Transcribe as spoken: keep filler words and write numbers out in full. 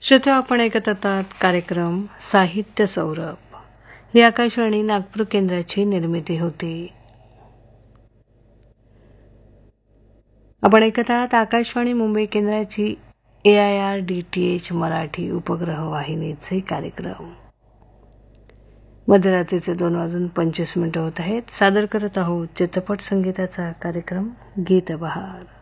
श्रोते, आपण ऐकत आहात कार्यक्रम साहित्य सौरभ. ही आकाशवाणी नागपूर केंद्राची निर्मिती होती. आपण ऐकत आहात आकाशवाणी मुंबई केंद्राची ए I R D T H Marathi उपग्रह वाहिनीचे कार्यक्रम. मध्यरात्रीचे दोन वाजून पंचवीस मिनिटं होत आहेत. सादर करत आहोत चित्रपट संगीताचा कार्यक्रम गीत बहार.